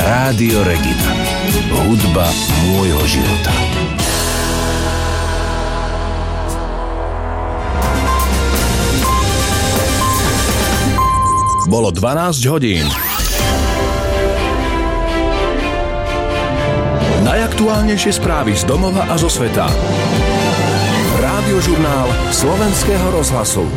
Rádio Regina. Hudba môjho života. Bolo 12 hodín. Najaktuálnejšie správy z domova a zo sveta. Rádiožurnál Slovenského rozhlasu.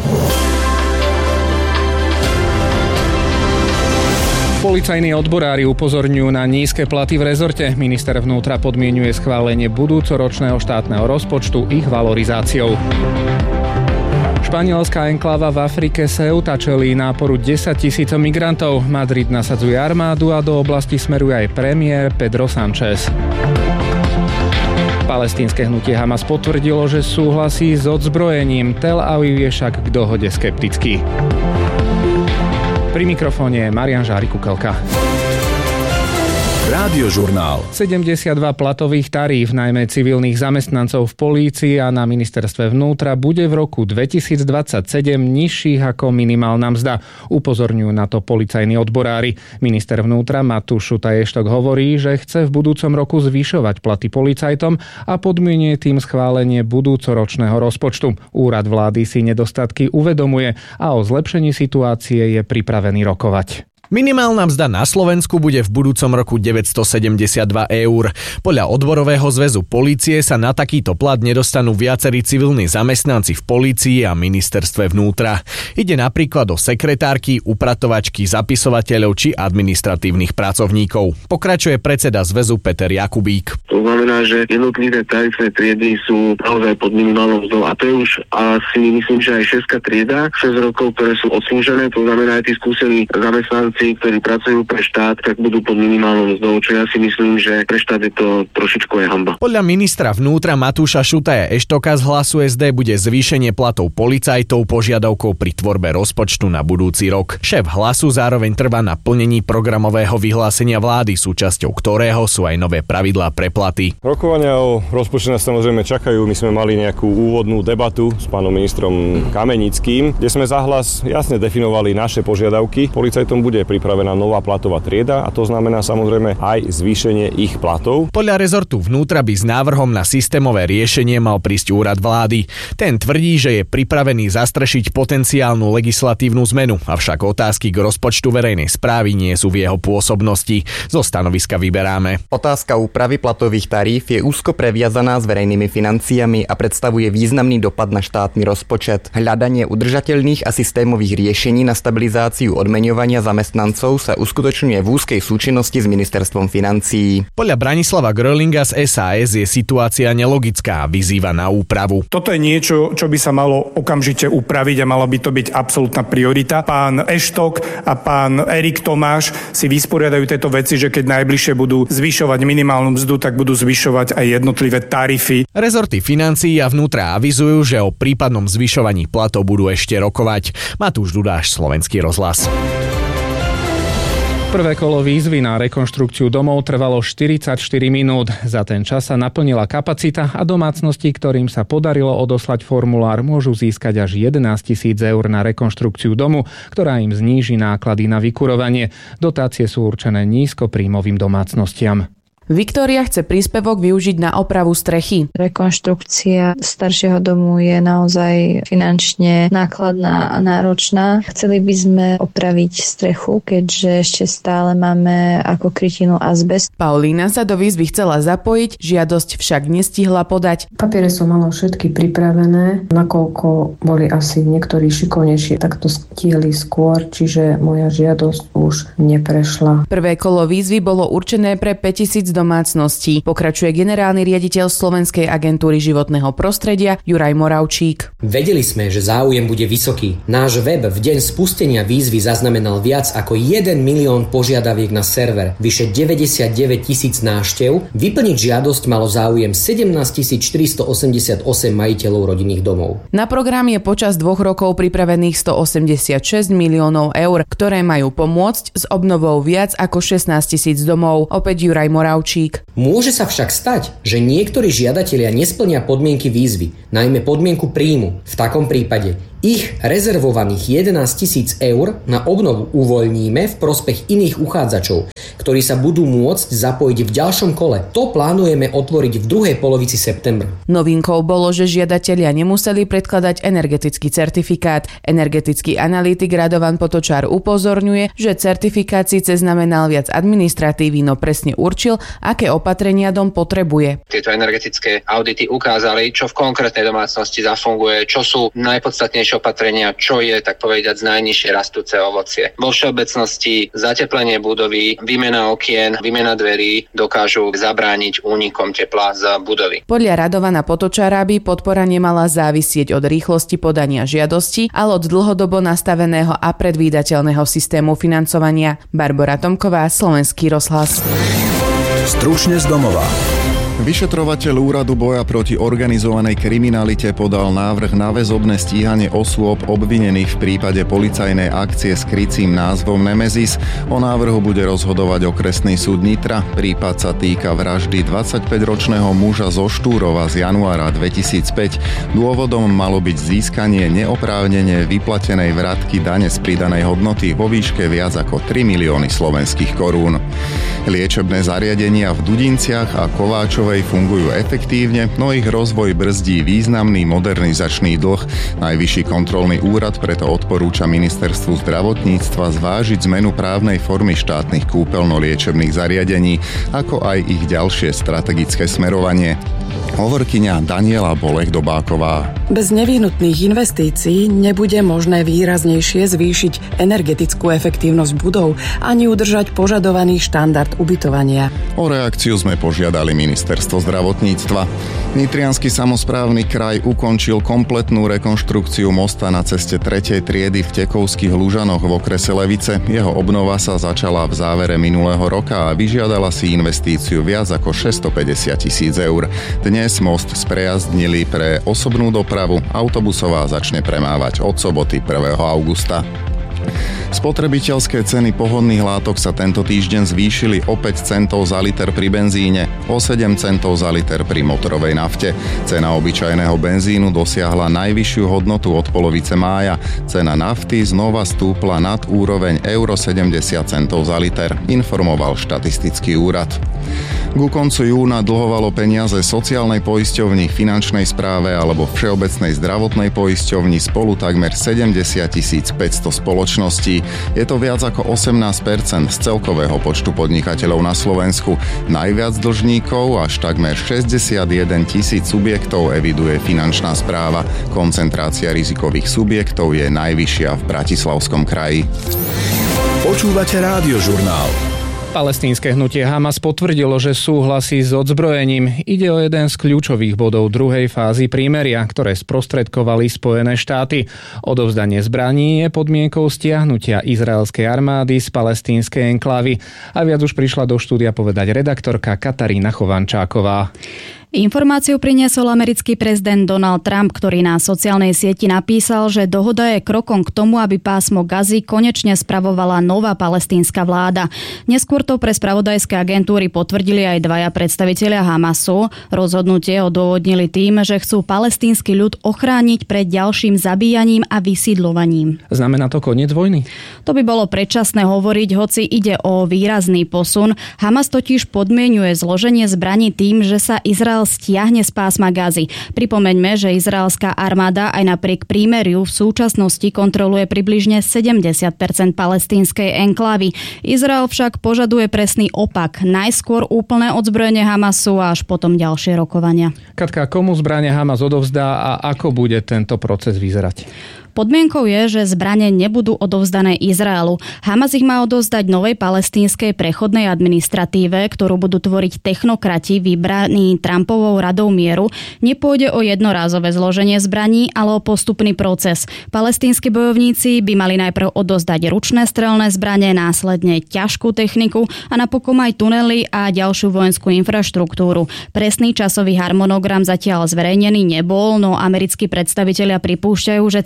Policajní odborári upozorňujú na nízke platy v rezorte. Minister vnútra podmienuje schválenie budúcoročného štátneho rozpočtu ich valorizáciou. Španielská enkláva v Afrike Ceuta čelí náporu 10 000 migrantov. Madrid nasadzuje armádu a do oblasti smeruje aj premiér Pedro Sánchez. Palestínske hnutie Hamas potvrdilo, že súhlasí s odzbrojením. Tel Aviv je však k dohode skeptický. Pri mikrofóne je Marián Žári-Kukelka. Rádiožurnál. 72 platových taríf, najmä civilných zamestnancov v polícii a na ministerstve vnútra, bude v roku 2027 nižších ako minimálna mzda. Upozorňujú na to policajní odborári. Minister vnútra Matúš Šutaj-Eštok hovorí, že chce v budúcom roku zvyšovať platy policajtom a podmienuje tým schválenie budúcoročného rozpočtu. Úrad vlády si nedostatky uvedomuje a o zlepšení situácie je pripravený rokovať. Minimálna mzda na Slovensku bude v budúcom roku 972 eur. Podľa odborového zväzu polície sa na takýto plat nedostanú viacerí civilní zamestnanci v polícii a ministerstve vnútra. Ide napríklad o sekretárky, upratovačky, zapisovateľov či administratívnych pracovníkov. Pokračuje predseda zväzu Peter Jakubík. To znamená, že jednotlivé tarifné triedy sú naozaj pod minimálnou mzdou a to je už asi myslím, že aj 6. trieda, 6 rokov, ktoré sú odslúžené, to znamená aj tí skúsení zamestnanci, ktorí pracujú pre štát, tak budú pod minimálnou mzdou, čo ja si myslím, že pre štát je to trošičku aj hanba. Podľa ministra vnútra Matúša Šutaja-Eštoka z Hlasu SD bude zvýšenie platov policajtov požiadavkou pri tvorbe rozpočtu na budúci rok. Šéf Hlasu zároveň trvá na plnení programového vyhlásenia vlády, súčasťou ktorého sú aj nové pravidlá pre platy. Rokovania o rozpočte nás samozrejme čakajú. My sme mali nejakú úvodnú debatu s pánom ministrom Kamenickým, kde sme za Hlas jasne definovali naše požiadavky. Policajtom bude pripravená nová platová trieda a to znamená samozrejme aj zvýšenie ich platov. Podľa rezortu vnútra by s návrhom na systémové riešenie mal prísť úrad vlády. Ten tvrdí, že je pripravený zastrešiť potenciálnu legislatívnu zmenu, avšak otázky k rozpočtu verejnej správy nie sú v jeho pôsobnosti. Zo stanoviska vyberáme. Otázka úpravy platových taríf je úzko previazaná s verejnými financiami a predstavuje významný dopad na štátny rozpočet. Hľadanie udržateľných a systémových riešení na stabilizáciu odmeňovania zamestnancov sa uskutočňuje v úzkej súčinnosti s ministerstvom financií. Podľa Branislava Grölinga z SAS je situácia nelogická a vyzýva na úpravu. Toto je niečo, čo by sa malo okamžite upraviť a malo by to byť absolútna priorita. Pán Eštok a pán Erik Tomáš si vysporiadajú tieto veci, že keď najbližšie budú zvyšovať minimálnu mzdu, tak budú zvyšovať aj jednotlivé tarify. Rezorty financií a vnútra avizujú, že o prípadnom zvyšovaní platov budú ešte rokovať. Matúš Dudáš, Slovenský rozhlas. Prvé kolo výzvy na rekonštrukciu domov trvalo 44 minút. Za ten čas sa naplnila kapacita a domácnosti, ktorým sa podarilo odoslať formulár, môžu získať až 11 000 eur na rekonštrukciu domu, ktorá im zníži náklady na vykurovanie. Dotácie sú určené nízkopríjmovým domácnostiam. Viktória chce príspevok využiť na opravu strechy. Rekonštrukcia staršieho domu je naozaj finančne nákladná a náročná. Chceli by sme opraviť strechu, keďže ešte stále máme ako krytinu azbest. Paulína sa do výzvy chcela zapojiť, žiadosť však nestihla podať. Papiere som mala všetky pripravené, nakoľko boli asi niektorí šikovnejší, tak to stihli skôr, čiže moja žiadosť už neprešla. Prvé kolo výzvy bolo určené pre 5000 domácností. Pokračuje generálny riaditeľ Slovenskej agentúry životného prostredia Juraj Moravčík. Vedeli sme, že záujem bude vysoký. Náš web v deň spustenia výzvy zaznamenal viac ako 1 milión požiadaviek na server, vyše 99 000 návštev. Vyplniť žiadosť malo záujem 17 488 majiteľov rodinných domov. Na program je počas 2 rokov pripravených 186 miliónov eur, ktoré majú pomôcť s obnovou viac ako 16 000 domov. Opäť Juraj Moravčík. Môže sa však stať, že niektorí žiadatelia nesplnia podmienky výzvy, najmä podmienku príjmu. V takom prípade ich rezervovaných 11 000 eur na obnovu uvoľníme v prospech iných uchádzačov. ktorí sa budú môcť zapojiť v ďalšom kole. To plánujeme otvoriť v druhej polovici septembra. Novinkou bolo, že žiadatelia nemuseli predkladať energetický certifikát. Energetický analytik Radovan Potočár upozorňuje, že certifikát síce znamenal viac administratívy, no presne určil, aké opatrenia dom potrebuje. Tieto energetické audity ukázali, čo v konkrétnej domácnosti zafunguje, čo sú najpodstatnejšie opatrenia, čo je, tak povedať, najnižšie rastúce ovocie. Vo všeobecnosti zateplenie budovy, výmena okien, výmena dverí dokážu zabrániť únikom tepla z budovy. Podľa Radovana Potočára by podpora nemala závisieť od rýchlosti podania žiadosti, ale od dlhodobo nastaveného a predvídateľného systému financovania. Barbora Tomková, Slovenský rozhlas. Stručne z domova. Vyšetrovateľ Úradu boja proti organizovanej kriminalite podal návrh na väzobné stíhanie osôb obvinených v prípade policajnej akcie s krycím názvom Nemezis. O návrhu bude rozhodovať okresný súd Nitra. Prípad sa týka vraždy 25-ročného muža zo Štúrova z januára 2005. Dôvodom malo byť získanie neoprávnene vyplatenej vratky dane z pridanej hodnoty vo výške viac ako 3 milióny slovenských korún. Liečebné zariadenia v Dudinciach a Kováčovej fungujú efektívne, no ich rozvoj brzdí významný modernizačný dlh. Najvyšší kontrolný úrad preto odporúča ministerstvu zdravotníctva zvážiť zmenu právnej formy štátnych kúpeľno-liečebných zariadení, ako aj ich ďalšie strategické smerovanie. Hovorkyňa Daniela Bolech-Dobáková. Bez nevyhnutných investícií nebude možné výraznejšie zvýšiť energetickú efektívnosť budov ani udržať požadovaný štandard ubytovania. O reakciu sme požiadali ministerstvo zdravotníctva. Nitriansky samosprávny kraj ukončil kompletnú rekonštrukciu mosta na ceste 3. triedy v Tekovských Lužanoch v okrese Levice. Jeho obnova sa začala v závere minulého roka a vyžiadala si investíciu viac ako 650 000 eur. Dnes most sprejazdnili pre osobnú dopravu, autobusová začne premávať od soboty 1. augusta. Spotrebiteľské ceny pohodných látok sa tento týždeň zvýšili o 5 centov za liter pri benzíne, o 7 centov za liter pri motorovej nafte. Cena obyčajného benzínu dosiahla najvyššiu hodnotu od polovice mája. Cena nafty znova stúpla nad úroveň euro 70 centov za liter, informoval štatistický úrad. Ku koncu júna dlhovalo peniaze sociálnej poisťovni, finančnej správe alebo všeobecnej zdravotnej poisťovni spolu takmer 70 500 spoločností. Je to viac ako 18% z celkového počtu podnikateľov na Slovensku. Najviac dlžníkov, až takmer 61 000 subjektov eviduje finančná správa. Koncentrácia rizikových subjektov je najvyššia v Bratislavskom kraji. Počúvate Rádiožurnál. Palestínske hnutie Hamas potvrdilo, že súhlasí s odzbrojením. Ide o jeden z kľúčových bodov druhej fázy prímeria, ktoré sprostredkovali Spojené štáty. Odovzdanie zbraní je podmienkou stiahnutia izraelskej armády z palestínskej enklávy. A viac už prišla do štúdia povedať redaktorka Katarína Chovančáková. Informáciu priniesol americký prezident Donald Trump, ktorý na sociálnej sieti napísal, že dohoda je krokom k tomu, aby pásmo Gazy konečne spravovala nová palestínska vláda. Neskôr to pre spravodajské agentúry potvrdili aj dvaja predstavitelia Hamasu. Rozhodnutie odôvodnili tým, že chcú palestínsky ľud ochrániť pred ďalším zabíjaním a vysídľovaním. Znamená to koniec vojny? To by bolo predčasné hovoriť, hoci ide o výrazný posun. Hamas totiž podmienuje zloženie zbraní tým, že sa Izrael stiahne z pásma Gazy. Pripomeňme, že izraelská armáda aj napriek prímeriu v súčasnosti kontroluje približne 70% palestínskej enklávy. Izrael však požaduje presný opak. Najskôr úplné odzbrojenie Hamasu a až potom ďalšie rokovania. Katka, komu zbrane Hamas odovzdá a ako bude tento proces vyzerať? Podmienkou je, že zbrane nebudú odovzdané Izraelu. Hamas ich má odovzdať novej palestínskej prechodnej administratíve, ktorú budú tvoriť technokrati vybraní Trumpovou radou mieru. Nepôjde o jednorázové zloženie zbraní, ale o postupný proces. Palestínski bojovníci by mali najprv odovzdať ručné strelné zbrane, následne ťažkú techniku a napokon aj tunely a ďalšiu vojenskú infraštruktúru. Presný časový harmonogram zatiaľ zverejnený nebol, no americkí predstavitelia pripúšťajú, že celý proces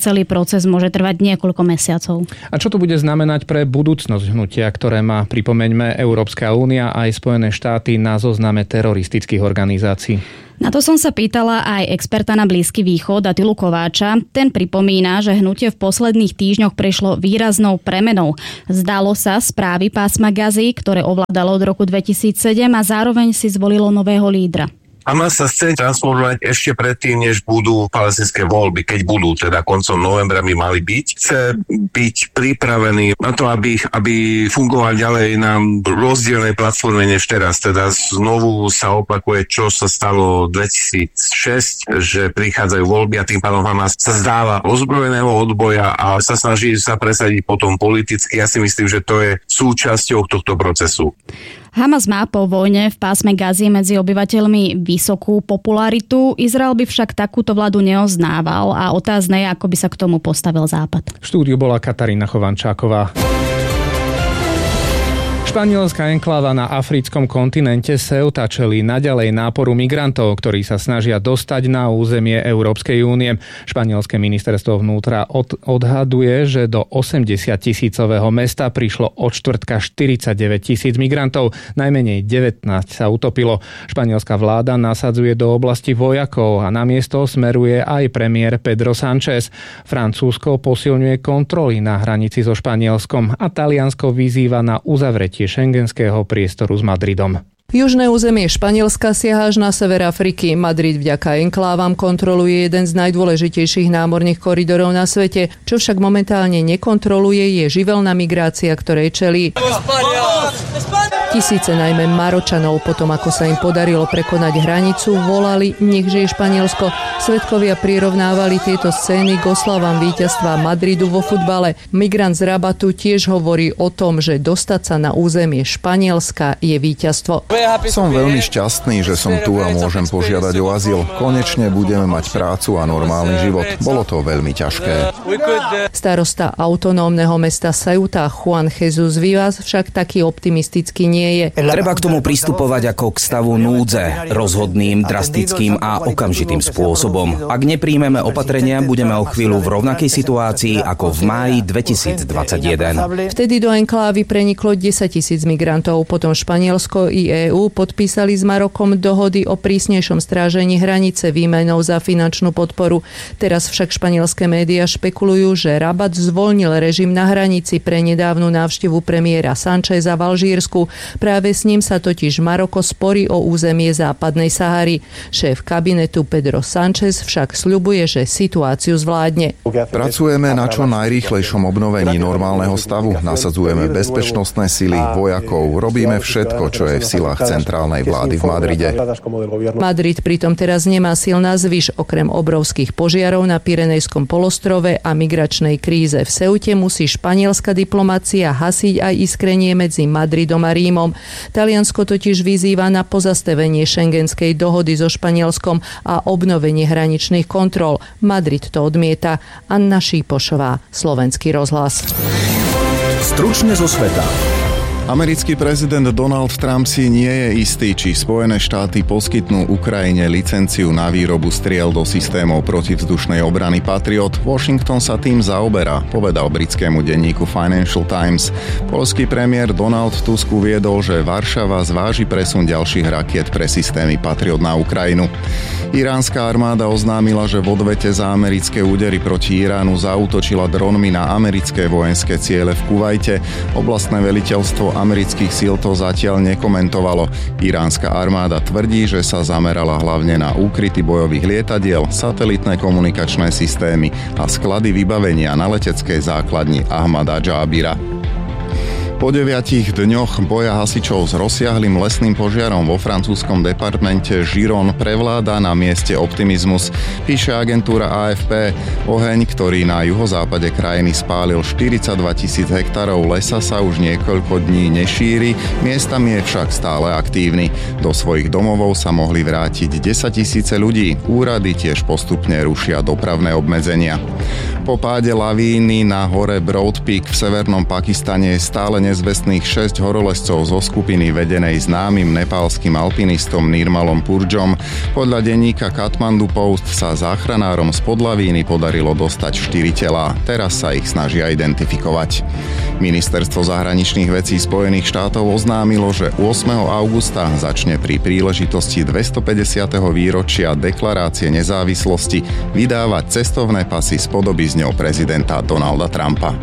proces môže trvať niekoľko mesiacov. A čo to bude znamenať pre budúcnosť hnutia, ktoré má, pripomeňme, Európska únia a aj Spojené štáty na zozname teroristických organizácií? Na to som sa pýtala aj experta na Blízky východ Atilu Kováča. Ten pripomína, že hnutie v posledných týždňoch prešlo výraznou premenou. Zdalo sa správy pásma Gazy, ktoré ovládalo od roku 2007 a zároveň si zvolilo nového lídra. Hamas sa chce transformovať ešte predtým, než budú palestinské voľby, keď budú, teda koncom novembra by mali byť. Chce byť pripravený na to, aby fungoval ďalej na rozdielnej platforme než teraz. Teda znovu sa opakuje, čo sa stalo 2006, že prichádzajú voľby a tým pádom Hamas sa zdáva ozbrojeného odboja a sa snaží sa presadiť potom politicky. Ja si myslím, že to je súčasťou tohto procesu. Hamas má po vojne v pásme Gazy medzi obyvateľmi vysokú popularitu. Izrael by však takúto vládu neoznával a otázne je, ako by sa k tomu postavil Západ. V štúdiu bola Katarína Chovančáková. Španielská enkláva na africkom kontinente Ceuta čelí naďalej náporu migrantov, ktorí sa snažia dostať na územie Európskej únie. Španielské ministerstvo vnútra odhaduje, že do 80-tisícového mesta prišlo od štvrtka 49 000 migrantov. Najmenej 19 sa utopilo. Španielská vláda nasadzuje do oblasti vojakov a na miesto smeruje aj premiér Pedro Sánchez. Francúzsko posilňuje kontroly na hranici so Španielskom a Taliansko vyzýva na uzavretie šengenského priestoru s Madridom. Južné územie Španielska siaha až na sever Afriky. Madrid vďaka enklávam kontroluje jeden z najdôležitejších námorných koridorov na svete. Čo však momentálne nekontroluje, je živelná migrácia, ktorej čelí. Tisíce najmä Maročanov potom, ako sa im podarilo prekonať hranicu, volali nech žije Španielsko. Svedkovia prirovnávali tieto scény k oslavám víťazstva Madridu vo futbale. Migrant z Rabatu tiež hovorí o tom, že dostať sa na územie Španielska je víťazstvo. Som veľmi šťastný, že som tu a môžem požiadať o azyl. Konečne budeme mať prácu a normálny život. Bolo to veľmi ťažké. Starosta autonómneho mesta Ceuta Juan Jesus Vivas však taký optimistický nie je. Treba k tomu pristupovať ako k stavu núdze, rozhodným, drastickým a okamžitým spôsobom. Ak nepríjmeme opatrenia, budeme o chvíľu v rovnakej situácii ako v máji 2021. Vtedy do enklávy preniklo 10 000 migrantov, potom Španielsko i EÚ podpísali s Marokom dohody o prísnejšom strážení hranice výmenou za finančnú podporu. Teraz však španielské médiá špekulujú, že Rabat zvolnil režim na hranici pre nedávnu návštevu premiéra Sancheza v Alžírsku. Práve s ním sa totiž Maroko sporí o územie západnej Sahary. Šéf kabinetu Pedro Sánchez však sľubuje, že situáciu zvládne. Pracujeme na čo najrýchlejšom obnovení normálneho stavu. Nasadzujeme bezpečnostné sily, vojakov. Robíme všetko, čo je v silách centrálnej vlády v Madride. Madrid pritom teraz nemá sil na zvyš. Okrem obrovských požiarov na Pyrenejskom polostrove a migračnej kríze v Ceute musí španielska diplomacia hasiť aj iskrenie medzi Madridom a Rímom. Taliansko totiž vyzýva na pozastavenie šengenskej dohody so Španielskom a obnovenie hraničných kontrol. Madrid to odmieta. Anna Šípošová, Slovenský rozhlas. Stručne zo sveta. Americký prezident Donald Trump si nie je istý, či Spojené štáty poskytnú Ukrajine licenciu na výrobu striel do systémov protivzdušnej obrany Patriot. Washington sa tým zaoberá, povedal britskému denníku Financial Times. Poľský premiér Donald Tusk uviedol, že Varšava zváži presun ďalších rakiet pre systémy Patriot na Ukrajinu. Iránska armáda oznámila, že v odvete za americké údery proti Iránu zaútočila dronmi na americké vojenské ciele v Kuvajte. Oblastné veliteľstvo amerických síl to zatiaľ nekomentovalo. Iránska armáda tvrdí, že sa zamerala hlavne na úkryty bojových lietadiel, satelitné komunikačné systémy a sklady vybavenia na leteckej základni Ahmada Džábira. Po 9 dňoch boja hasičov s rozsiahlym lesným požiarom vo francúzskom departmente Giron prevláda na mieste optimizmus, píše agentúra AFP. Oheň, ktorý na juhozápade krajiny spálil 42 000 hektárov lesa, sa už niekoľko dní nešíri, miestami je však stále aktívny. Do svojich domovov sa mohli vrátiť 10 000 ľudí. Úrady tiež postupne rušia dopravné obmedzenia. Po páde lavíny na hore Broad Peak v severnom Pakistane je stále nezvestných 6 horolezcov zo skupiny vedenej známym nepálskym alpinistom Nirmalom Purdžom. Podľa denníka Kathmandu Post sa záchranárom spod lavíny podarilo dostať 4 telá. Teraz sa ich snažia identifikovať. Ministerstvo zahraničných vecí Spojených štátov oznámilo, že 8. augusta začne pri príležitosti 250. výročia deklarácie nezávislosti vydávať cestovné pasy s podobizňou prezidenta Donalda Trumpa.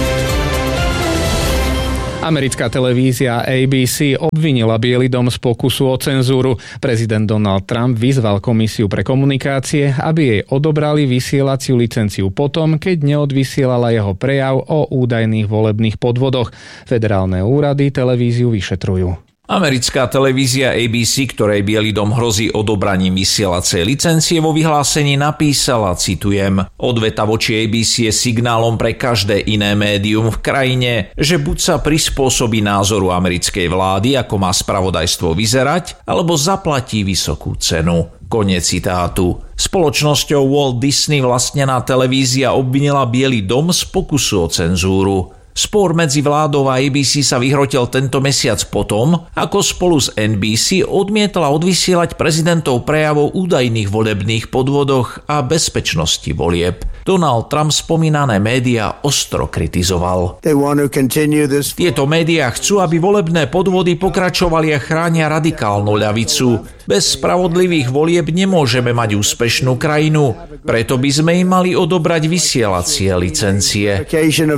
Americká televízia ABC obvinila Biely dom z pokusu o cenzúru. Prezident Donald Trump vyzval komisiu pre komunikácie, aby jej odobrali vysielaciu licenciu potom, keď neodvysielala jeho prejav o údajných volebných podvodoch. Federálne úrady televíziu vyšetrujú. Americká televízia ABC, ktorej Biely dom hrozí odobraním vysielacej licencie, vo vyhlásení napísala, citujem, odveta voči ABC je signálom pre každé iné médium v krajine, že buď sa prispôsobí názoru americkej vlády, ako má spravodajstvo vyzerať, alebo zaplatí vysokú cenu. Koniec citátu. Spoločnosťou Walt Disney vlastnená televízia obvinila Biely dom z pokusu o cenzúru. Spor medzi vládou a ABC sa vyhrotil tento mesiac potom, ako spolu s NBC odmietla odvysielať prezidentov prejav o údajných volebných podvodoch a bezpečnosti volieb. Donald Trump spomínané médiá ostro kritizoval. Tieto médiá chcú, aby volebné podvody pokračovali a chránia radikálnu ľavicu. Bez spravodlivých volieb nemôžeme mať úspešnú krajinu, preto by sme im mali odobrať vysielacie licencie.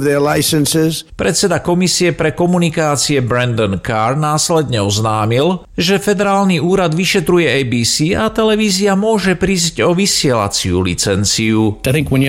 Predseda Komisie pre komunikácie Brandon Carr následne oznámil, že federálny úrad vyšetruje ABC a televízia môže prísť o vysielaciu licenciu.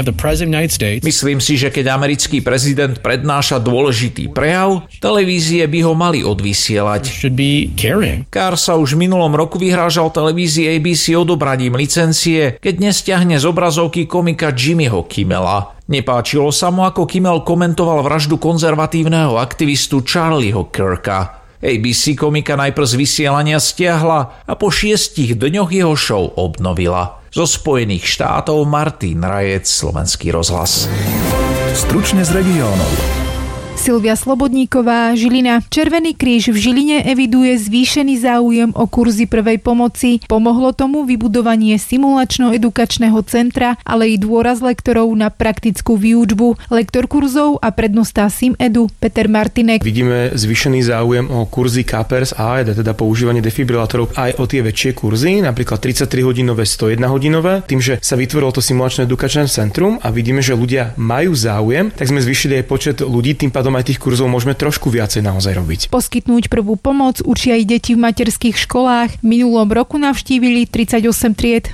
Myslím si, že keď americký prezident prednáša dôležitý prejav, televízie by ho mali odvysielať. Carr sa už v minulom roku vyhrážal televízii ABC odobraním licencie, keď nestiahne z obrazovky komika Jimmyho Kimmela. Nepáčilo sa mu, ako Kimmel komentoval vraždu konzervatívneho aktivistu Charlieho Kirka. ABC komika najprv z vysielania stiahla a po 6 dňoch jeho show obnovila. Zo Spojených štátov Martin Rajec, Slovenský rozhlas. Stručne z regiónov. Silvia Slobodníková, Žilina. Červený kríž v Žiline eviduje zvýšený záujem o kurzy prvej pomoci. Pomohlo tomu vybudovanie simulačno-edukačného centra, ale i dôraz lektorov na praktickú výučbu. Lektor kurzov a prednostá SimEdu Peter Martinek. Vidíme zvýšený záujem o kurzy KPERS a AED, teda používanie defibrilátorov, aj o tie väčšie kurzy, napríklad 33-hodinové, 101-hodinové. Tým, že sa vytvorilo to simulačno-edukačné centrum a vidíme, že ľudia majú záujem, tak sme zvýšili aj počet ľudí, tým pádom aj tých kurzov môžeme trošku viacej naozaj robiť. Poskytnúť prvú pomoc učia aj deti v materských školách. V minulom roku navštívili 38 tried.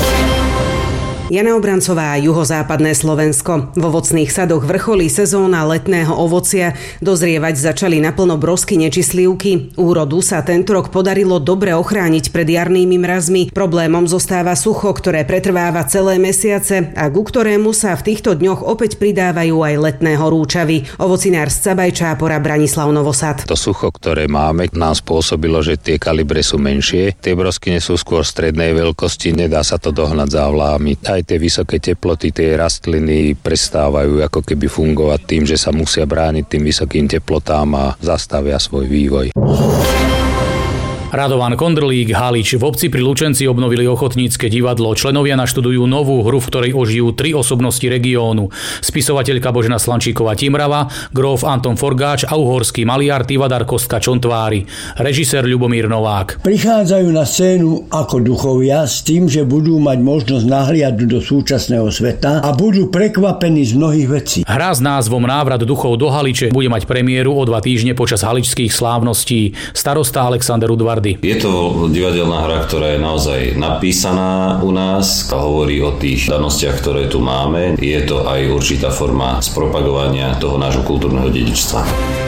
Jana Obrancová, juhozápadné Slovensko. V ovocných sadoch vrcholí sezóna letného ovocia. Dozrievať začali naplno brosky nečislivky. Úrodu sa tento rok podarilo dobre ochrániť pred jarnými mrazmi. Problémom zostáva sucho, ktoré pretrváva celé mesiace a ku ktorému sa v týchto dňoch opäť pridávajú aj letné horúčavy. Ovocinár z Cabajčápora Branislav Novosad. To sucho, ktoré máme, nám spôsobilo, že tie kalibre sú menšie. Tie broskyne sú skôr strednej veľkosti, nedá sa to dohnať závlahami. Aj tie vysoké teploty, tie rastliny prestávajú ako keby fungovať tým, že sa musia brániť tým vysokým teplotám a zastavia svoj vývoj. Radovan Kondrlík, Halič. V obci pri Lučenci obnovili ochotnícke divadlo. Členovia naštudujú novú hru, v ktorej ožijú 3 osobnosti regiónu. Spisovateľka Božena Slančíková Timrava, gróf Anton Forgáč a uhorský maliar Tivadar Kostka Čontvári. Režisér Ľubomír Novák. Prichádzajú na scénu ako duchovia s tým, že budú mať možnosť nahliadnúť do súčasného sveta a budú prekvapení z mnohých vecí. Hra s názvom Návrat duchov do Haliče bude mať premiéru o 2 týždne počas haličských slávností. Starosta Alexander Udvar. Je to divadelná hra, ktorá je naozaj napísaná u nás a hovorí o tých danostiach, ktoré tu máme. Je to aj určitá forma spropagovania toho nášho kultúrneho dedičstva.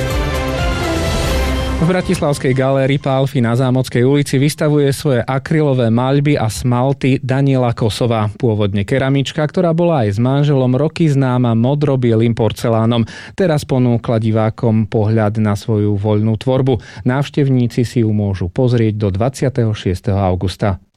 V bratislavskej galérii Pálfy na Zámockej ulici vystavuje svoje akrylové maľby a smalty Daniela Kosová, pôvodne keramička, ktorá bola aj s manželom roky známa modrobielým porcelánom. Teraz ponúkla divákom pohľad na svoju voľnú tvorbu. Návštevníci si ju môžu pozrieť do 26. augusta.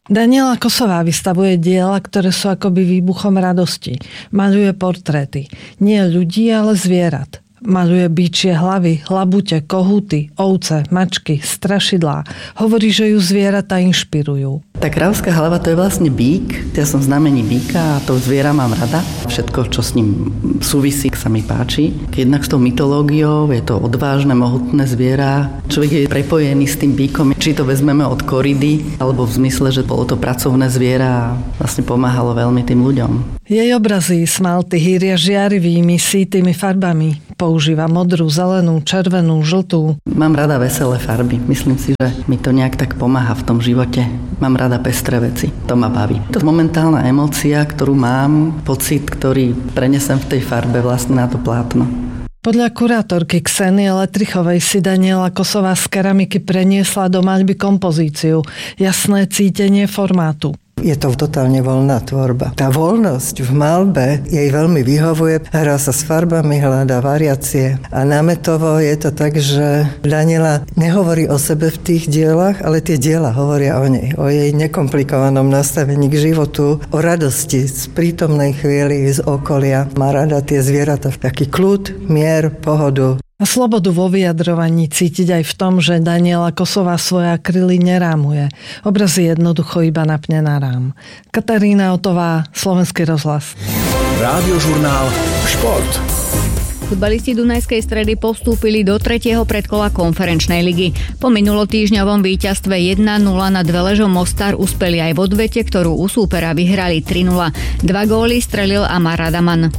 Daniela Kosová vystavuje diela, ktoré sú akoby výbuchom radosti. Maľuje portréty. Nie ľudí, ale zvierat. Maľuje bičie hlavy, labute, kohúty, ovce, mačky, strašidlá. Hovorí, že ju zvieratá inšpirujú. Tá kráľovská hlava to je vlastne bík. Ja som v znamení bíka a to zviera mám rada. Všetko, čo s ním súvisí, sa mi páči. Jednak s tou mytológiou, je to odvážne, mohutné zviera. Človek je prepojený s tým bíkom. Či to vezmeme od koridy, alebo v zmysle, že bolo to pracovné zviera a vlastne pomáhalo veľmi tým ľuďom. Jej obrazy smalty hýria žiarivými, sítými farbami. Používa modrú, zelenú, červenú, žltú. Mám rada veselé farby. Myslím si, že mi to nejak tak pomáha v tom živote. Mám rada pestré veci. To ma baví. To je momentálna emócia, ktorú mám, pocit, ktorý prenesem v tej farbe vlastne na to plátno. Podľa kurátorky Ksenie Letrichovej si Daniela Kosová z keramiky preniesla do maľby kompozíciu, jasné cítenie formátu. Je to totálne voľná tvorba. Tá voľnosť v maľbe jej veľmi vyhovuje. Hrá sa s farbami, hľadá variácie. A námetovo je to tak, že Daniela nehovorí o sebe v tých dielach, ale tie diela hovoria o nej. O jej nekomplikovanom nastavení k životu, o radosti z prítomnej chvíli, z okolia. Má rada tie zvieratá. Taký kľud, mier, pohodu. A slobodu vo vyjadrovaní cítiť aj v tom, že Daniela Kosová svoje akryly nerámuje. Obrazy jednoducho iba napne na rám. Katarína Otová, Slovenský rozhlas. Rádiožurnál Šport. Futbalisti Dunajskej Stredy postúpili do 3. predkola konferenčnej ligy. Po minulotýždňovom víťazstve 1-0 nad Veležom Mostar uspeli aj v odvete, ktorú u súpera vyhrali 3-0. 2 góly strelil Amar Radaman.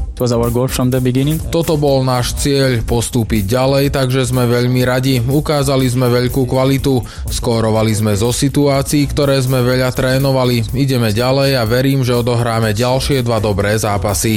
Toto bol náš cieľ, postúpiť ďalej, takže sme veľmi radi. Ukázali sme veľkú kvalitu, skórovali sme zo situácií, ktoré sme veľa trénovali. Ideme ďalej a verím, že odohráme ďalšie 2 dobré zápasy.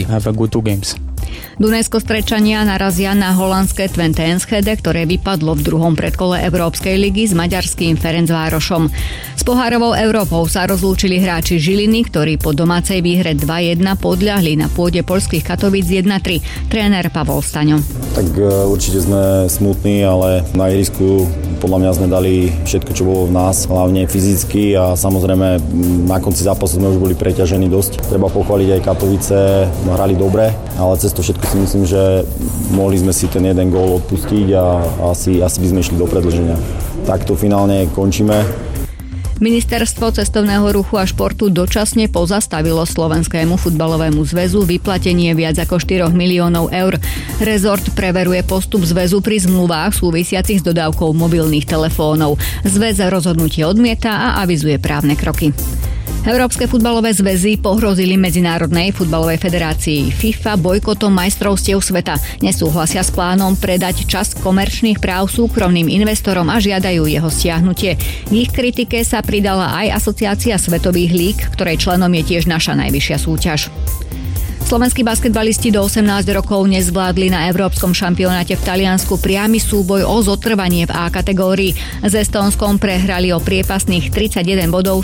Dunajsko-Strečania narazia na holandské Twente Enschede, ktoré vypadlo v 2. predkole Európskej ligy s maďarským Ferencvárošom. S pohárovou Európou sa rozlúčili hráči Žiliny, ktorí po domácej výhre 2-1 podľahli na pôde poľských Katovíc 1-3. Tréner Pavol Staňo. Tak určite sme smutní, ale na ihrisku podľa mňa sme dali všetko, čo bolo v nás, hlavne fyzicky a samozrejme na konci zápasu sme už boli preťažení dosť. Treba pochváliť aj Katovice, hrali dobre, ale cez to všetko si myslím, že mohli sme si ten jeden gól odpustiť a asi by sme išli do predĺženia. Takto finálne končíme. Ministerstvo cestovného ruchu a športu dočasne pozastavilo Slovenskému futbalovému zväzu vyplatenie viac ako 4 miliónov eur. Rezort preveruje postup zväzu pri zmluvách súvisiacich s dodávkou mobilných telefónov. Zväz rozhodnutie odmieta a avizuje právne kroky. Európske futbalové zväzy pohrozili Medzinárodnej futbalovej federácii FIFA bojkotom majstrovstiev sveta. Nesúhlasia s plánom predať časť komerčných práv súkromným investorom a žiadajú jeho stiahnutie. K ich kritike sa pridala aj Asociácia svetových líg, ktorej členom je tiež naša najvyššia súťaž. Slovenskí basketbalisti do 18 rokov nezvládli na Európskom šampionáte v Taliansku priamy súboj o zotrvanie v A kategórii. S Estónskom prehrali o priepasných 31 bodov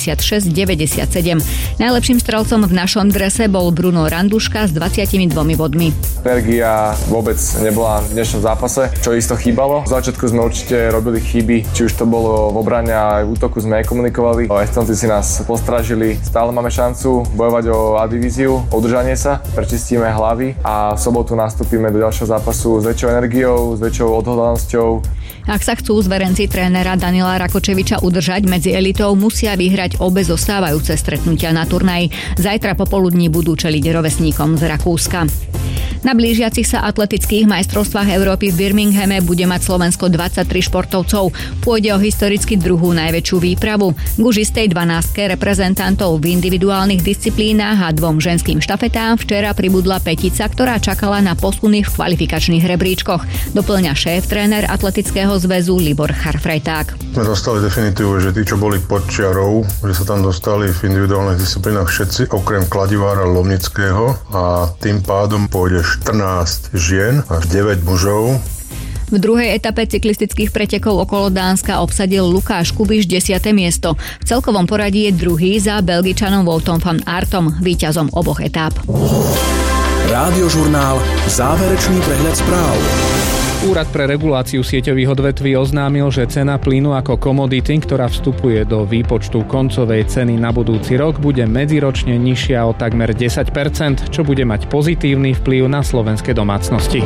66-97. Najlepším strelcom v našom drese bol Bruno Randuška s 22 bodmi. Energia vôbec nebola v dnešnom zápase, čo isto chýbalo. V začiatku sme určite robili chyby, či už to bolo v obrane aj v útoku sme nekomunikovali. Estónci si nás postražili, stále máme šancu bojovať o A divíziu, o udržanie sa, prečistíme hlavy a v sobotu nastúpime do ďalšieho zápasu s väčšou energiou, s väčšou odhodlanosťou. Ak sa chcú zverenci trénera Danila Rakočeviča udržať medzi elitou, musia vyhrať obe zostávajúce stretnutia na turnaji. Zajtra popoludní budú čeliť rovesníkom z Rakúska. Na blížiacich sa atletických majstrovstvách Európy v Birminghame bude mať Slovensko 23 športovcov. Pôjde o historicky druhú najväčšiu výpravu. K už istej 12 reprezentantov v individuálnych disciplínach a 2 ženským štafetám včera pribudla petica, ktorá čakala na posuny v kvalifikačných rebríčkoch. Doplňa šéf-tréner Atletického zväzu Libor Charfrejták. Sme dostali definitívu, že tí, čo boli pod čiarou, že sa tam dostali v individuálnych disciplínach všetci, okrem kladivára Lomnického, a tým pádom pôjde 14 žien a 9 mužov. V druhej etape cyklistických pretekov okolo Dánska obsadil Lukáš Kubiš 10. miesto. V celkovom poradí je druhý za Belgičanom Woutom van Aertom, víťazom oboch etáp. Rádiožurnál, záverečný prehľad správ. Úrad pre reguláciu sieťových odvetví oznámil, že cena plynu ako komodity, ktorá vstupuje do výpočtu koncovej ceny na budúci rok, bude medziročne nižšia o takmer 10%, čo bude mať pozitívny vplyv na slovenské domácnosti.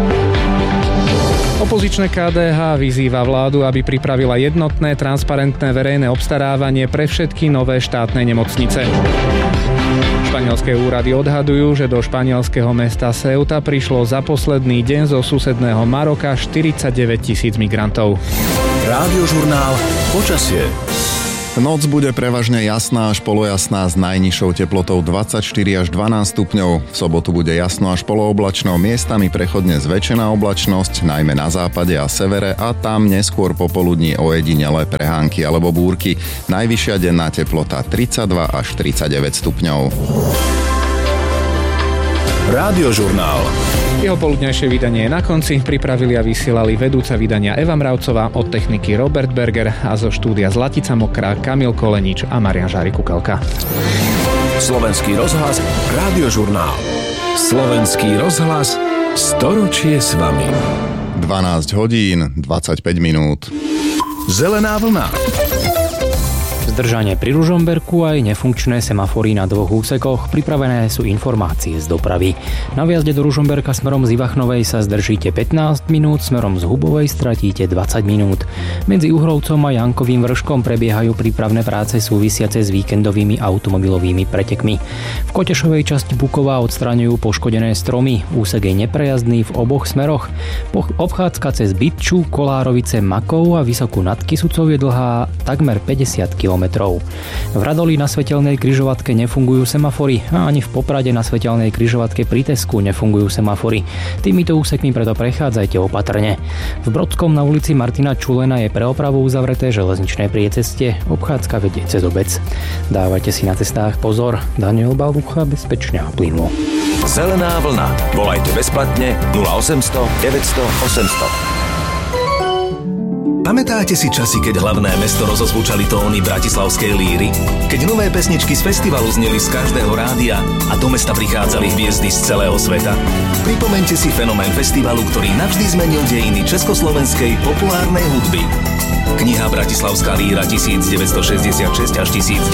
Opozičné KDH vyzýva vládu, aby pripravila jednotné, transparentné verejné obstarávanie pre všetky nové štátne nemocnice. Španielské úrady odhadujú, že do španielského mesta Ceuta prišlo za posledný deň zo susedného Maroka 49 000 migrantov. Rádiožurnál Počasie. Noc bude prevažne jasná až polojasná s najnižšou teplotou 24 až 12 stupňov. V sobotu bude jasno až polooblačno, miestami prechodne zväčšená oblačnosť, najmä na západe a severe a tam neskôr popoludní ojedinelé prehánky alebo búrky. Najvyššia denná teplota 32 až 39 stupňov. Rádiožurnál. Jeho poludňajšie vydanie je na konci. Pripravili a vysielali vedúca vydania Eva Mravcová, od techniky Robert Berger a zo štúdia Zlatica Mokrá Kamil Kolenič a Marián Žári-Kukalka. Slovenský rozhlas, Rádiožurnál. Slovenský rozhlas, storočie s vami. 12 hodín, 25 minút. Zelená vlna. Zdržanie pri Ružomberku aj nefunkčné semafory na dvoch úsekoch. Pripravené sú informácie z dopravy. Na vjazde do Ružomberka smerom z Ivachnovej sa zdržíte 15 minút, smerom z Hubovej stratíte 20 minút. Medzi Uhrovcom a Jankovým vrškom prebiehajú prípravné práce súvisiace s víkendovými automobilovými pretekmi. V Kotešovej časti Bukova odstraňujú poškodené stromy. Úsek je neprejazdný v oboch smeroch. Obchádzka cez Bytču, Kolárovice, Makov a Vysokú nad Kysucou je dlhá takmer 50 km. V Radoli na svetelnej križovatke nefungujú semafory a ani v Poprade na svetelnej križovatke pri Tesku nefungujú semafory. Týmito úsekmi preto prechádzajte opatrne. V Brodskom na ulici Martina Čulena je pre opravu uzavreté železničné priecestie. Obchádzka vedie cez obec. Dávajte si na cestách pozor. Daniel Balbucha, bezpečne a plynulo. Zelená vlna. Volajte bezplatne 0800 900 800. Pamätáte si časy, keď hlavné mesto rozozvučali tóny bratislavskej líry? Keď nové pesničky z festivalu zneli z každého rádia a do mesta prichádzali hviezdy z celého sveta? Pripomeňte si fenomén festivalu, ktorý navždy zmenil dejiny československej populárnej hudby. Kniha Bratislavská líra 1966 až 1998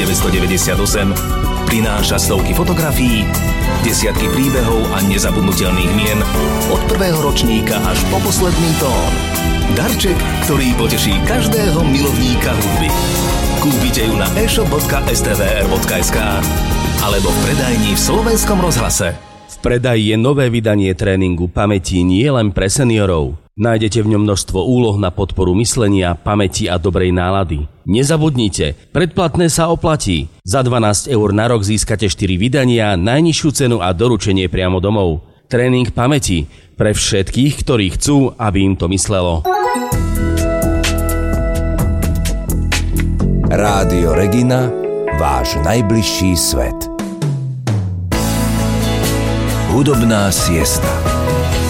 prináša stovky fotografií, desiatky príbehov a nezabudnutelných mien od prvého ročníka až po posledný tón. Darček, ktorý poteší každého milovníka hudby. Kúpite ju na e-shop.stvr.sk alebo v predajni v Slovenskom rozhlase. V predaji je nové vydanie tréningu pamäti nie len pre seniorov. Nájdete v ňom množstvo úloh na podporu myslenia, pamäti a dobrej nálady. Nezabudnite, predplatné sa oplatí. Za 12 € na rok získate 4 vydania, najnižšiu cenu a doručenie priamo domov. Tréning pamäti pre všetkých, ktorí chcú, aby im to myslelo. Rádio Regina, váš najbližší svet. Hudobná siesta.